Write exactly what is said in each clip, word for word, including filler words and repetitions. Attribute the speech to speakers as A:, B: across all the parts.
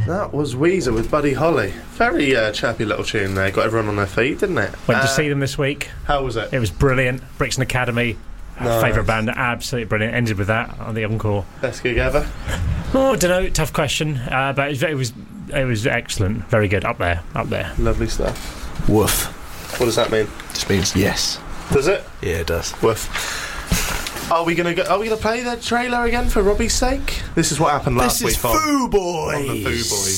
A: That was Weezer with Buddy Holly. Very uh, chirpy little tune there. Got everyone on their feet, didn't it?
B: Went
A: uh,
B: to see them this week.
A: How was it?
B: It was brilliant. Brixton Academy.
A: Nice.
B: Favourite band, absolutely brilliant. Ended with that on the encore.
A: Best gig ever?
B: Oh, I don't know. Tough question. Uh, but it was, it was it was excellent. Very good. Up there. Up there.
A: Lovely stuff.
C: Woof.
A: What does that mean?
C: Just means yes.
A: Does it?
C: Yeah, it does.
A: Woof. Are we gonna go? Are we gonna play the trailer again for Robbie's sake? This is what happened last
C: this
A: week.
C: This is
A: on,
C: Foo Boys.
A: On the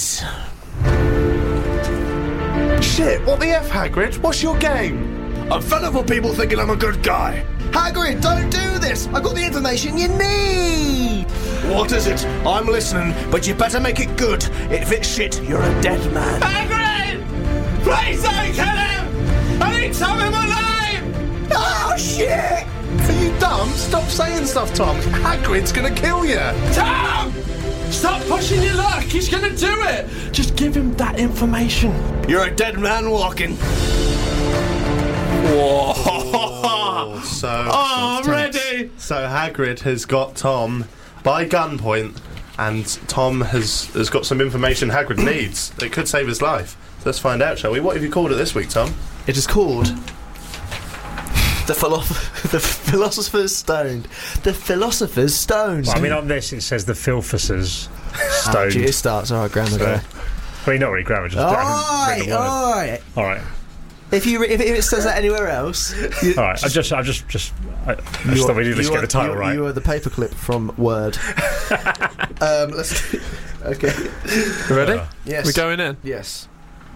A: Foo Boys. Shit! What the f, Hagrid? What's your game?
C: I'm fed up with people thinking I'm a good guy.
D: Hagrid, don't do this! I've got the information you need!
C: What is it? I'm listening, but you better make it good. If it's shit, you're a dead man.
E: Hagrid! Please don't kill him! I need Tom in my life!
D: Oh, shit!
A: Are you dumb? Stop saying stuff, Tom. Hagrid's gonna kill you.
E: Tom! Stop pushing your luck. He's gonna do it. Just give him that information.
C: You're a dead man walking.
A: Whoa! Oh, so,
E: oh, I'm ready.
A: So Hagrid has got Tom by gunpoint, and Tom has has got some information Hagrid needs that could save his life. So let's find out, shall we? What have you called it this week, Tom?
C: It is called the, philosoph- the Philosopher's Stone. The Philosopher's Stone.
B: Well, I mean, on this it says the Philosopher's Stone.
C: Oh, gee, it starts. All right, grammar guy.
B: Well, not really grammar, just
C: all
B: right,
C: right, all right.
B: All right.
C: If you re- if it says that anywhere else,
B: all right. I just, I just, just, I, I just thought we need to get the title
C: you,
B: right.
C: You are the paperclip from Word. um, let's. Okay.
E: You ready?
B: Uh,
C: Yes.
E: We're going in.
C: Yes.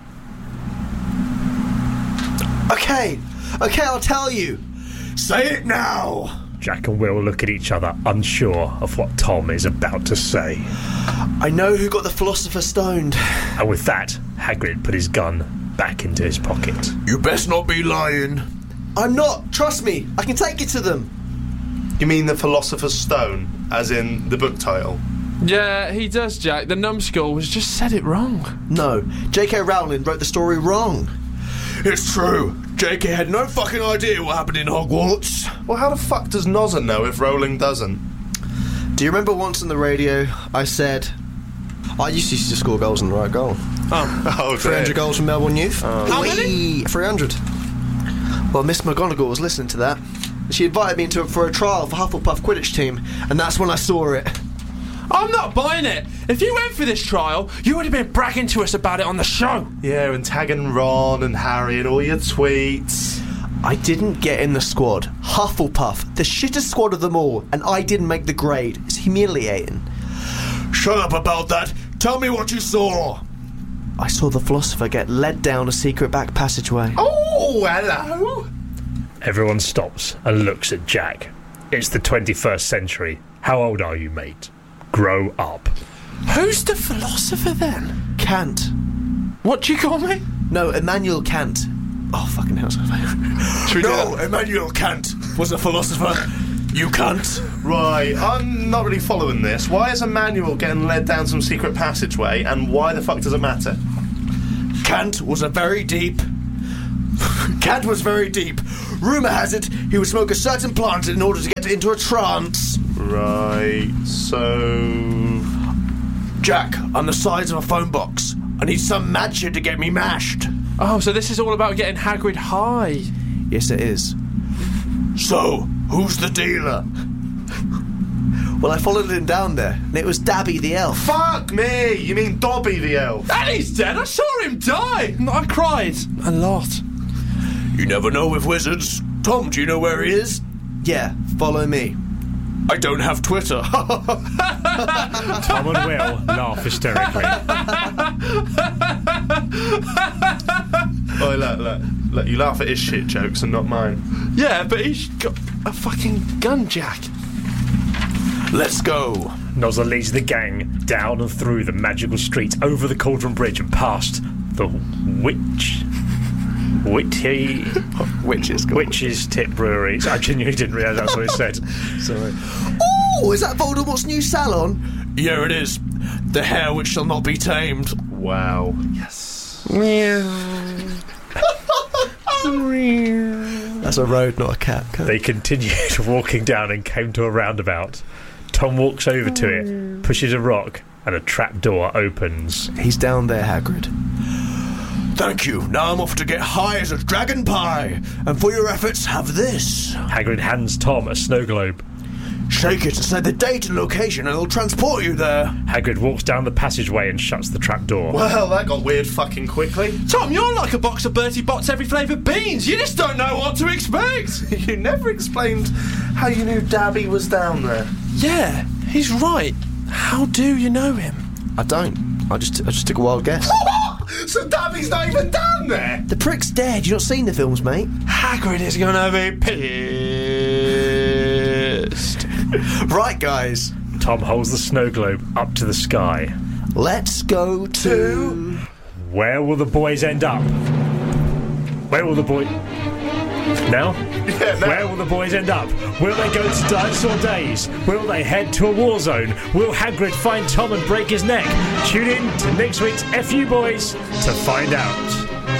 C: Okay. Okay, I'll tell you. Say it now.
B: Jack and Will look at each other, unsure of what Tom is about to say.
C: I know who got the Philosopher's Stone.
B: And with that, Hagrid put his gun back into his pocket.
C: You best not be lying. I'm not. Trust me. I can take you to them.
A: You mean the Philosopher's Stone, as in the book title?
E: Yeah, he does, Jack. The numbskull has just said it wrong.
C: No. J K Rowling wrote the story wrong. It's true. J K had no fucking idea what happened in Hogwarts.
A: Well, how the fuck does Nozza know if Rowling doesn't?
C: Do you remember once on the radio I said I used to, used to score goals in the right goal?
A: Oh, oh
C: three hundred goals from Melbourne Youth.
A: Oh.
E: How many?
C: three hundred. Well, Miss McGonagall was listening to that. She invited me into for a trial for Hufflepuff Quidditch team, and that's when I saw it.
E: I'm not buying it. If you went for this trial, you would have been bragging to us about it on the show.
A: Yeah, and tagging Ron and Harry and all your tweets.
C: I didn't get in the squad. Hufflepuff, the shittest squad of them all, and I didn't make the grade. It's humiliating. Shut up about that. Tell me what you saw. I saw the philosopher get led down a secret back passageway.
A: Oh, hello.
B: Everyone stops and looks at Jack. It's the twenty-first century. How old are you, mate? Grow up.
E: Who's the philosopher then?
C: Kant.
E: What do you call me?
C: No, Immanuel Kant. Oh, fucking hell. No, Immanuel Kant was a philosopher. You can't.
A: Right, I'm not really following this. Why is Emmanuel getting led down some secret passageway, and why the fuck does it matter?
C: Kant was a very deep... Kant was very deep. Rumour has it he would smoke a certain plant in order to get into a trance.
A: Right, so...
C: Jack, I'm the size of a phone box. I need some mad shit to get me mashed.
E: Oh, so this is all about getting Hagrid high.
C: Yes, it is. So, who's the dealer? Well, I followed him down there, and it was Dabby the elf.
A: Fuck me! You mean Dobby the elf?
E: And he's dead. I saw him die. I cried a lot.
C: You never know with wizards. Tom, do you know where he is? Yeah, follow me. I don't have Twitter.
B: Tom and Will laugh hysterically.
A: Oh, look, look, look, you laugh at his shit jokes and not mine.
E: Yeah, but he's got a fucking gun, Jack.
C: Let's go.
B: Nozza leads the gang down and through the magical street, over the Cauldron Bridge and past the witch... Witchy...
C: Witches.
B: Witch's Tip Brewery. I genuinely didn't realise that's what it said.
C: Sorry. Oh, is that Voldemort's new salon? Yeah, it is. The hair which shall not be tamed.
A: Wow.
C: Yes. That's a road, not a cat.
B: They continued walking down and came to a roundabout. Tom walks over to it, pushes a rock, and a trap door opens.
C: He's down there, Hagrid. Thank you. Now I'm off to get high as a dragon pie. And for your efforts, have this.
B: Hagrid hands Tom a snow globe.
C: Shake it and say the date and location and it'll transport you there.
B: Hagrid walks down the passageway and shuts the trap door.
A: Well, that got weird fucking quickly.
E: Tom, you're like a box of Bertie Bott's every flavoured beans. You just don't know what to expect.
A: You never explained how you knew Dabby was down there.
E: Yeah, he's right. How do you know him?
C: I don't. I just I just took a wild guess.
A: So Dabby's not even down there?
C: The prick's dead. You've not seen the films, mate.
E: Hagrid is gonna be pissed.
C: Right, guys.
B: Tom holds the snow globe up to the sky.
C: Let's go to...
B: Where will the boys end up? Where will the boy... Now?
A: Yeah, now.
B: Where will the boys end up? Will they go to Dinosaur Days? Will they head to a war zone? Will Hagrid find Tom and break his neck? Tune in to next week's F U Boys to find out.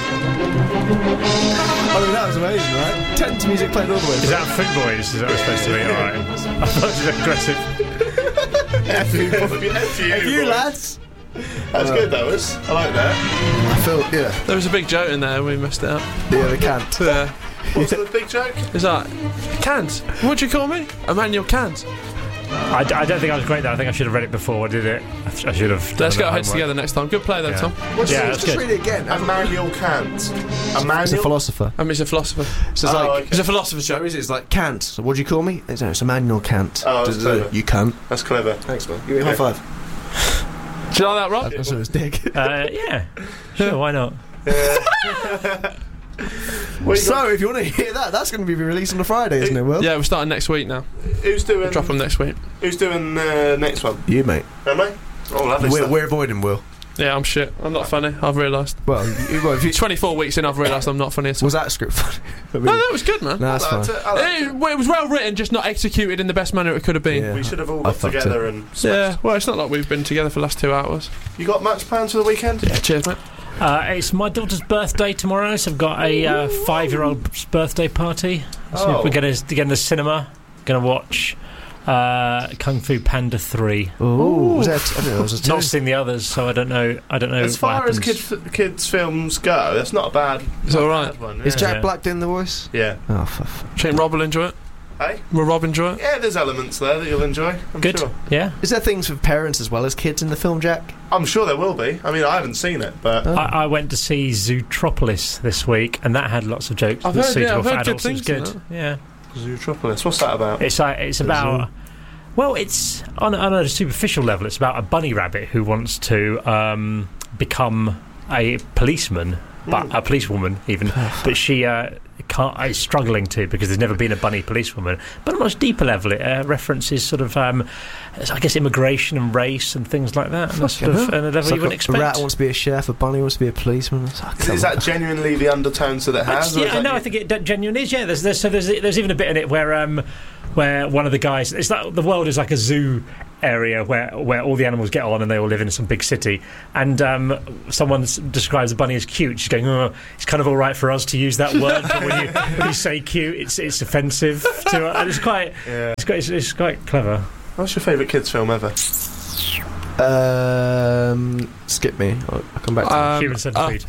C: I mean, that was amazing, right? Tense music played all the way.
B: Is that Foot Boys? Is that what it's supposed to be? Alright. I thought it was aggressive.
A: F you, F you,
C: F you,
A: boy.
C: lads.
A: That's good, that was. I like that.
C: I feel, yeah.
E: There was a big joke in there. We messed it up.
C: Yeah, they can't.
E: Yeah.
A: What's the big joke?
E: Is that Kant? What'd you call me? Emmanuel Kant.
B: I, d- I don't think I was great there. I think I should have read it before I did it. I, sh- I should have.
E: Let's
B: done
E: get our
B: the
E: heads
B: homework.
E: together next time. Good play though,
B: Yeah.
E: Tom.
C: What's
B: Yeah,
C: it?
B: that's
C: Just
B: good.
C: read it again.
A: Immanuel Kant.
C: It's a
A: Immanuel?
C: philosopher.
E: I mean, he's a philosopher.
C: So it's
A: Oh,
C: like...
A: okay.
E: He's a philosopher's
C: So
E: joke.
C: is it? It's like Kant. So what do you call me? It's, no, it's Immanuel Kant.
A: Oh, that's
C: Does-
A: clever.
C: You can't.
A: That's clever.
C: Thanks, man. Give me a high five.
E: Do you like that, Rob?
C: That's what his dick.
B: Uh, yeah. Sure, why not?
A: What you
C: So,
A: got?
C: if you want to hear that, that's going to be released on a Friday, isn't it, Will?
E: Yeah, we're starting next week now.
A: Who's doing?
E: Drop them next week.
A: Who's doing uh, next one?
C: You, mate.
A: Am I? Oh, lovely
C: We're,
A: stuff.
C: we're avoiding Will.
E: Yeah, I'm shit. I'm not funny. I've realised.
C: Well, you, well if you,
E: twenty-four weeks in, I've realised I'm not funny at all.
C: was that script funny? I mean,
E: No, that was good, man.
C: no, that's
A: I
C: fine.
A: liked it, I liked
E: It,
A: it.
E: well, it was well written, just not executed in the best manner it could have been.
C: Yeah.
A: We should have all
C: I
A: got
C: fucked
A: together and
E: Yeah,
A: smashed.
E: well, it's not like we've been together for the last two hours.
A: You got much plans for the weekend?
E: Yeah, cheers, mate.
B: Uh, it's my daughter's birthday tomorrow, so I've got a uh, five-year-old's birthday party. So
A: Oh.
B: we're going to get in the cinema. Going to watch uh, Kung Fu Panda three.
C: Oh, was that? I don't know. Was it
B: Not seen the others, so I don't know. I don't know.
A: As far
B: what
A: as
B: happens.
A: kids, kids films go, that's not a bad.
E: It's
A: not a
E: alright.
A: bad one.
C: Is
A: yeah.
C: Jack
B: Yeah.
C: Black doing the voice?
A: Yeah.
C: Oh, for f-
E: Think Rob will enjoy it?
A: Hey?
E: Will Rob enjoy it?
A: Yeah, there's elements there that you'll enjoy. I'm
B: Good.
A: sure.
B: Yeah.
C: Is there things for parents as well as kids in the film, Jack?
A: I'm sure there will be. I mean, I haven't seen it, but
C: Oh.
B: I, I went to see Zootropolis this week, and that had lots of jokes.
E: I've
B: that's
E: heard- yeah,
B: suitable
E: I've
B: for
E: heard good
B: adults. It was
E: things
B: good.
E: in
B: Yeah.
A: Zootropolis. What's that about?
B: It's like it's about. Well, it's on, on a superficial level. It's about a bunny rabbit who wants to um, become a policeman, but
A: Mm.
B: a policewoman even. But she uh, can't. Is struggling to because there's never been a bunny policewoman. But on a much deeper level, it uh, references sort of, um, I guess, immigration and race and things like that. And that's sort of at a level
C: It's
B: you
C: like
B: wouldn't
C: a,
B: expect.
C: a rat wants to be a chef, a bunny wants to be a policeman. It's like,
A: Is,
C: come
A: is
C: on.
A: that genuinely the undertones that it
B: I
A: has?
B: just-
A: or is
B: yeah,
A: that
B: no,
A: you-
B: I think it d- genuinely is. Yeah, there's, there's so there's there's even a bit in it where um where one of the guys, it's like the world is like a zoo area where where all the animals get on and they all live in some big city, and um someone s- describes the bunny as cute. She's going, oh, it's kind of all right for us to use that word, but when you when you say cute, it's it's offensive to us. And it's quite
A: Yeah.
B: it's quite it's, it's quite clever.
A: What's your favourite kids' film ever?
C: Um, skip me. I'll, I'll come back to
E: Um,
B: Human centipede.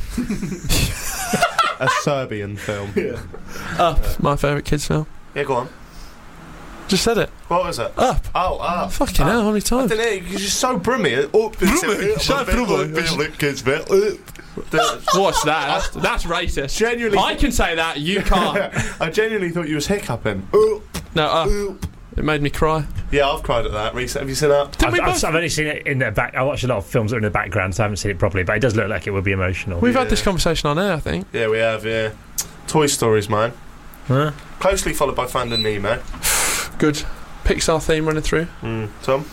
A: A Serbian film. Yeah.
E: Up, my favourite kids' film.
A: Yeah, go on.
E: Just said it.
A: What was it?
E: Up.
A: Oh, ah.
E: Fucking
A: Ah.
E: hell, how many
A: I
E: times?
A: don't know, you're just so brummy. Up,
E: Brummy? So brummy.
A: Favourite kids' film.
E: What's that? That's, that's racist.
A: Genuinely.
E: I can say that, you can't.
A: I genuinely thought you was hiccuping.
E: No, up. It made me cry.
A: Yeah, I've cried at that. Recently, have you seen that?
E: Did
B: I've,
E: we
B: I've,
E: both-
B: I've only seen it in the back. I watch a lot of films that are in the background, so I haven't seen it properly. But it does look like it would be emotional.
E: We've
A: Yeah.
E: had this conversation on air, I think.
A: Yeah, we have. Yeah. Toy Story's mine.
B: Huh?
A: Closely followed by Finding Nemo.
E: Good. Pixar theme running through.
A: Mm. Tom.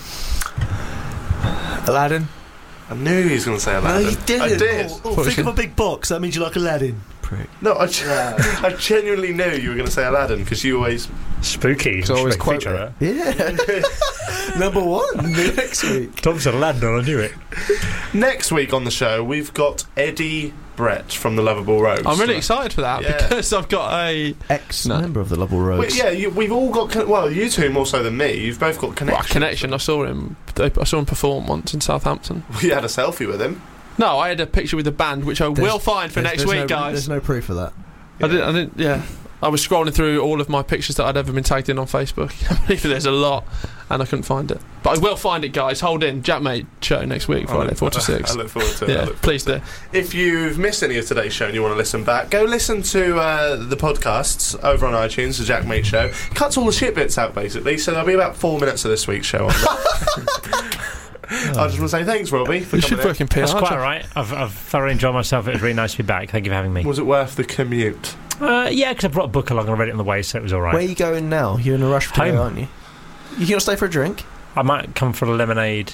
C: Aladdin.
A: I knew he was going to say Aladdin. I did.
C: Oh,
E: Thought think it- of
C: a big box. That means you like Aladdin. prick.
A: No, I, I genuinely knew you were going to say Aladdin because you always
B: Spooky.
C: So always
B: Make a
C: quote
B: feature of
C: it. Yeah. Number one next week.
B: that. Tom said Aladdin, I knew it.
A: Next week on the show, we've got Eddie Brett from the Lovable Rogues.
E: I'm really excited for that
A: Yeah.
E: because I've got a
C: Ex-member of the Lovable
A: Wait,
C: Rogues.
A: yeah, you, we've all got. Con- well, you two more so than me. You've both got
E: well,
A: connections.
E: connection. I saw him. I saw him perform once in Southampton.
A: We had a selfie with him.
E: No, I had a picture with the band, which I
C: There's-
E: will find for
C: there's-
E: next
C: there's
E: week,
C: no,
E: guys.
C: There's no proof of that.
E: I didn't. I didn't. Yeah, I was scrolling through all of my pictures that I'd ever been tagged in on Facebook. I believe there's a lot, and I couldn't find it. But I will find it, guys. Hold in, Jackmate show next week, Friday, four to six.
A: I look forward to it. I
E: Yeah,
A: look forward
E: please
A: to
E: do.
A: it. If you've missed any of today's show and you want to listen back, go listen to uh, the podcasts over on iTunes, the Jackmate Show. Cuts all the shit bits out, basically, so there'll be about four minutes of this week's show on there. I just want to say thanks, Robbie, for
E: You should
A: coming in.
E: work in P R.
B: That's quite
E: job.
B: all right. I've, I've thoroughly enjoyed myself. It was really nice to be back. Thank you for having me.
A: Was it worth the commute?
B: Uh, yeah, because I brought a book along and I read it on the way, so it was all right.
C: Where are you going now? You're in a rush to
B: Home.
C: go, aren't you? You gonna stay for a drink?
B: I might come for a lemonade.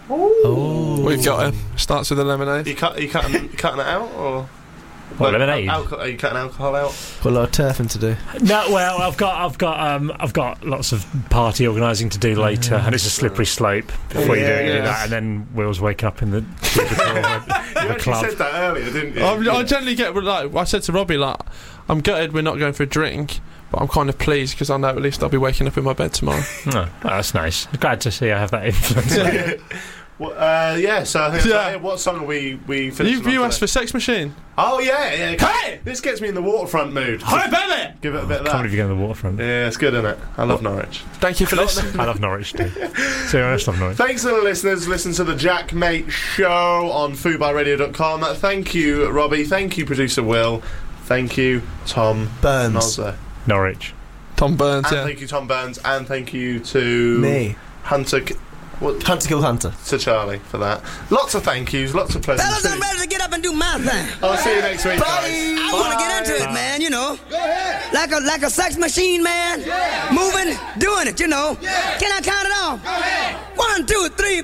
C: Oh,
E: We've got him. Starts with a
A: Are
E: lemonade.
A: you, cut, are you cutting, you cutting it out, or
B: What, lemonade?
A: Alcohol, are you cutting alcohol out?
C: got a lot of turfing to do.
B: No, well, I've got, I've got, um, I've got lots of party organising to do later, and it's a slippery slope before you do
E: Yeah,
B: any of
E: yeah.
B: that, and then Will's waking up in the cubicle of
A: You
B: the
A: actually
B: club.
A: said that earlier, didn't you?
E: I, I
A: Yeah.
E: generally get like I said to Robbie, like I'm gutted we're not going for a drink, but I'm kind of pleased because I know at least I'll be waking up in my bed tomorrow.
B: Oh, oh, that's nice. Glad to see I have that influence.
A: Well, uh, yeah, so I think
E: Yeah.
A: yeah. What song are we we
E: You,
A: finishing
E: you
A: off
E: asked
A: with?
E: for Sex Machine.
A: Oh yeah, yeah.
E: Hey!
A: This gets me in the waterfront mood.
E: Hi, baby!
A: Give it a bit of
B: Can't
A: that.
B: believe you're going to the waterfront.
A: Yeah, it's good, isn't it? I love Norwich.
E: Thank you for listening.
B: I love Norwich too. Serious, love Norwich.
A: Thanks to the listeners. Listen to the Jack Mate Show on foodby radio dot com. Thank you, Robbie. Thank you, producer Will. Thank you, Tom
C: Burns.
A: Nozza.
B: Norwich.
E: Tom Burns,
A: And
E: yeah.
A: thank you, Tom Burns. And thank you to
C: Me.
A: Hunter. K- What,
C: Hunter kill Hunter.
A: to Charlie for that. Lots of thank yous, lots of
D: Fellas, I'm
A: pleasantries.
D: ready to get up and do my thing.
A: I'll see you next week, guys.
D: I want to get into it, man, you know. Like a like a sex machine, man. Moving, doing it, you know. Can I count it off? One, two, three.